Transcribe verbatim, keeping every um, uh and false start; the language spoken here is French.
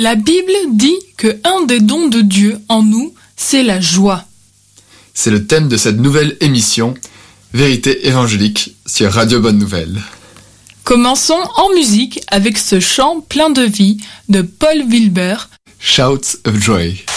La Bible dit que un des dons de Dieu en nous, c'est la joie. C'est le thème de cette nouvelle émission, Vérité évangélique sur Radio Bonne Nouvelle. Commençons en musique avec ce chant plein de vie de Paul Wilbur. Shouts of Joy.